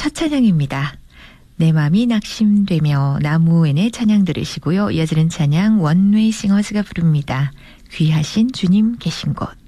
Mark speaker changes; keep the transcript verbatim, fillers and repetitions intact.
Speaker 1: 첫 찬양입니다. 내 맘이 낙심되며 나무엔의 찬양 들으시고요. 이어지는 찬양 원웨이 싱어스가 부릅니다. 귀하신 주님 계신 곳.